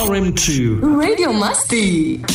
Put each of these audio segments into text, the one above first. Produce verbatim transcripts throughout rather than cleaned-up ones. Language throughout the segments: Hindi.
आर एम टू रेडियो मस्ती।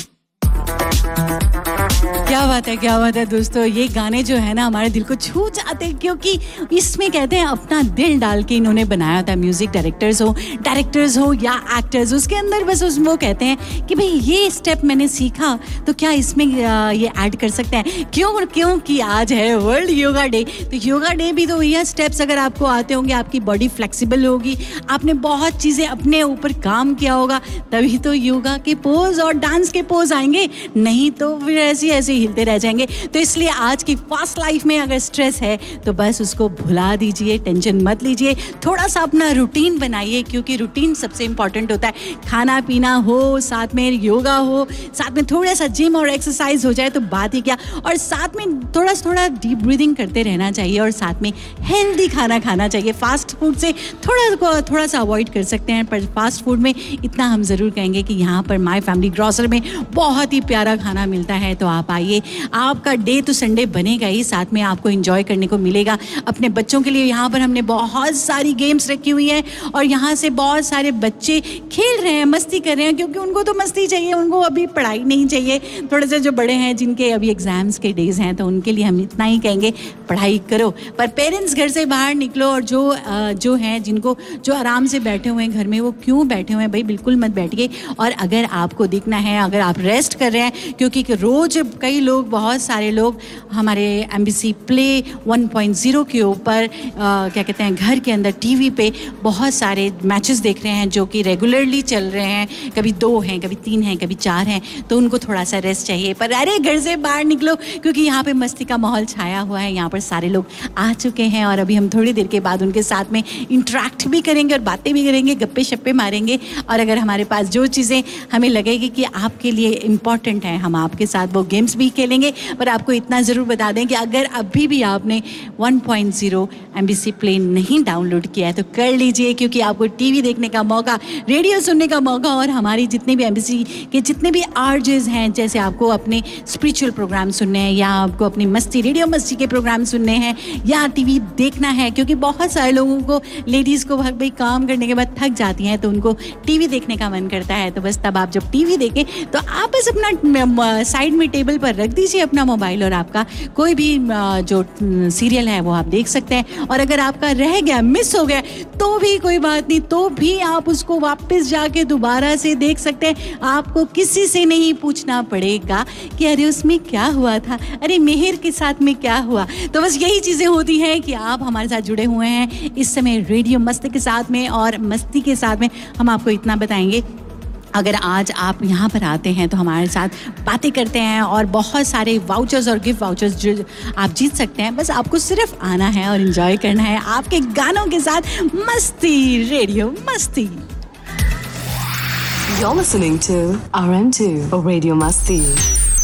क्या बात है, क्या बात है दोस्तों। ये गाने जो है ना हमारे दिल को छू जाते हैं, क्योंकि इसमें कहते हैं अपना दिल डाल के इन्होंने बनाया था। म्यूजिक डायरेक्टर्स हो डायरेक्टर्स हो या एक्टर्स, उसके अंदर बस उस वो कहते हैं कि भाई ये स्टेप मैंने सीखा तो क्या इसमें ये ऐड कर सकते हैं। क्यों क्यों कि आज है वर्ल्ड योगा डे। तो योगा डे भी तो यह स्टेप्स अगर आपको आते होंगे, आपकी बॉडी फ्लेक्सिबल होगी, आपने बहुत चीज़ें अपने ऊपर काम किया होगा, तभी तो योगा के पोज और डांस के पोज आएंगे, नहीं तो फिर ऐसे ऐसे हिलते रह जाएंगे। तो इसलिए आज की फास्ट लाइफ में अगर स्ट्रेस है तो बस उसको भुला दीजिए, टेंशन मत लीजिए, थोड़ा सा अपना रूटीन बनाइए, क्योंकि रूटीन सबसे इंपॉर्टेंट होता है। खाना पीना हो, साथ में योगा हो, साथ में थोड़ा सा जिम और एक्सरसाइज हो जाए तो बात ही क्या। और साथ में थोड़ा थोड़ा डीप ब्रीदिंग करते रहना चाहिए, और साथ में हेल्दी खाना खाना चाहिए। फास्ट फूड से थोड़ा थोड़ा सा अवॉइड कर सकते हैं, पर फास्ट फूड में इतना हम ज़रूर कहेंगे कि यहाँ पर माय फैमिली ग्रोसर में बहुत ही प्यारा खाना मिलता है। तो आप आइए, आपका डे तो संडे बनेगा ही, साथ में आपको एंजॉय करने को मिलेगा। अपने बच्चों के लिए यहाँ पर हमने बहुत सारी गेम्स रखी हुई हैं, और यहाँ से बहुत सारे बच्चे खेल रहे हैं, मस्ती कर रहे हैं, क्योंकि उनको तो मस्ती चाहिए, उनको अभी पढ़ाई नहीं चाहिए। थोड़े से जो बड़े हैं, जिनके अभी एग्जाम्स के डेज हैं, तो उनके लिए हम इतना ही कहेंगे, पढ़ाई करो। पर पेरेंट्स घर से बाहर निकलो, और जो जो हैं जिनको जो आराम से बैठे हुए हैं घर में, वो क्यों बैठे हुए हैं भाई, बिल्कुल मत बैठिए। और अगर आपको दिखना है, अगर आप रेस्ट कर रहे हैं, क्योंकि रोज़ कई लोग, बहुत सारे लोग हमारे MBC play one point zero के ऊपर क्या कहते हैं, घर के अंदर टीवी पे बहुत सारे मैचेस देख रहे हैं जो कि रेगुलरली चल रहे हैं। कभी दो हैं, कभी तीन हैं, कभी चार हैं, तो उनको थोड़ा सा रेस्ट चाहिए। पर अरे घर से बाहर निकलो, क्योंकि यहाँ पे मस्ती का माहौल छाया हुआ है। यहाँ पर सारे लोग आ चुके हैं, और अभी हम थोड़ी देर के बाद उनके साथ में इंटरेक्ट भी करेंगे और बातें भी करेंगे, गप्पे शप्पे मारेंगे। और अगर हमारे पास जो चीज़ें हमें लगेगी कि आपके लिए इम्पॉर्टेंट है, हम आपके साथ वो गेम्स भी खेलेंगे। पर आपको इतना ज़रूर बता दें कि अगर अभी भी आपने one point zero MBC play नहीं डाउनलोड किया है तो कर लीजिए, क्योंकि आपको टीवी देखने का मौका, रेडियो सुनने का मौका, और हमारी जितने भी एमबीसी के जितने भी आरजेस हैं, जैसे आपको अपने स्पिरिचुअल प्रोग्राम सुनने हैं, या आपको अपनी मस्ती रेडियो मस्ती के प्रोग्राम सुनने हैं, या टीवी देखना है, क्योंकि बहुत सारे लोगों को, लेडीज़ को भाई काम करने के बाद थक जाती हैं, तो उनको टीवी देखने का मन करता है। तो बस तब आप जब टीवी देखें तो आप बस अपना साइड में टेबल पर रख दीजिए अपना मोबाइल, और आपका कोई भी जो सीरियल है वो आप देख सकते हैं। और अगर आपका रह गया, मिस हो गया, तो भी कोई बात नहीं, तो भी आप उसको वापस जाके दोबारा से देख सकते हैं। आपको किसी से नहीं पूछना पड़ेगा कि अरे उसमें क्या हुआ था, अरे मेहर के साथ में क्या हुआ। तो बस यही चीज़ें होती हैं कि आप हमारे साथ जुड़े हुए हैं इस समय रेडियो मस्ती के साथ में, और मस्ती के साथ में हम आपको इतना बताएंगे, अगर आज आप यहाँ पर आते हैं तो हमारे साथ बातें करते हैं, और बहुत सारे वाउचर्स और गिफ्ट वाउचर्स जो आप जीत सकते हैं। बस आपको सिर्फ आना है और एंजॉय करना है आपके गानों के साथ। मस्ती रेडियो मस्ती। You're listening to R M to Radio Masti.